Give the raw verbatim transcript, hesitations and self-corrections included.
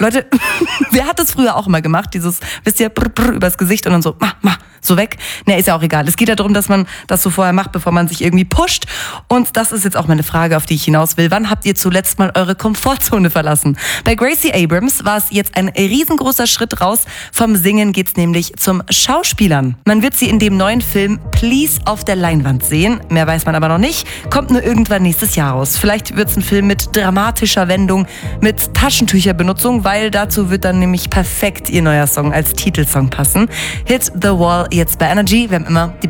Leute, wer hat das früher auch immer gemacht? Dieses, wisst ihr, brr, brr, übers Gesicht und dann so, mach, mach, so weg. Ne, ist ja auch egal. Es geht ja darum, dass man das so vorher macht, bevor man sich irgendwie pusht. Und das ist jetzt auch meine Frage, auf die ich hinaus will. Wann habt ihr zuletzt mal eure Komfortzone verlassen? Bei Gracie Abrams war es jetzt ein riesengroßer Schritt raus. Vom Singen geht's nämlich zum Schauspielern. Man wird sie in dem neuen Film Please auf der Leinwand sehen. Mehr weiß man aber noch nicht. Kommt nur irgendwann nächstes Jahr raus. Vielleicht wird's ein Film mit dramatischer Wendung, mit Taschentücherbenutzung, weil dazu wird dann nämlich perfekt ihr neuer Song als Titelsong passen. Hit the Wall jetzt bei Energy. Wir haben immer die